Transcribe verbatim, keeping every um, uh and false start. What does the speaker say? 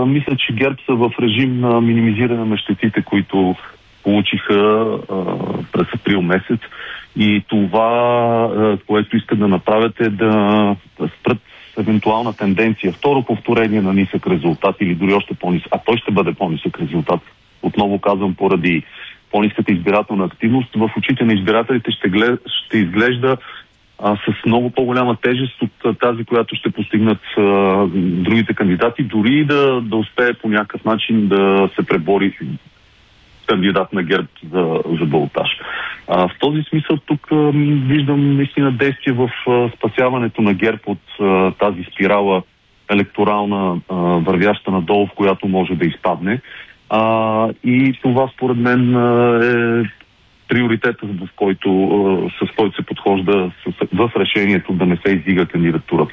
а, мисля, че ГЕРБ са в режим на минимизиране на щетите, които получиха а, през април месец. И това, а, което искат да направят, е да, да спрат евентуална тенденция. Второ повторение на нисък резултат или дори още по-нисък. А той ще бъде по-нисък резултат. Отново казвам, поради по-ниската избирателна активност, в очите на избирателите ще, глед, ще изглежда а, с много по-голяма тежест от а, тази, която ще постигнат а, другите кандидати, дори да, да успее по някакъв начин да се пребори кандидат на ГЕРБ за, за балотаж. А, в този смисъл тук а, виждам наистина действие в а, спасяването на ГЕРБ от а, тази спирала електорална, а, вървяща надолу, в която може да изпадне. А, и това според мен а, е приоритетът, в който, а, с който се подхожда с, в решението да не се издига кандидатурата.